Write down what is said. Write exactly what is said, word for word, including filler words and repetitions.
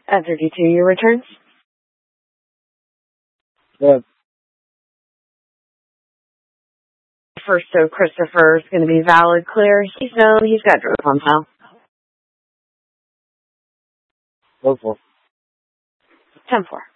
At thirty-two, your returns? Good. First, so Christopher is going to be valid, clear. He's known. He's got drugs on file. Go for it. ten four.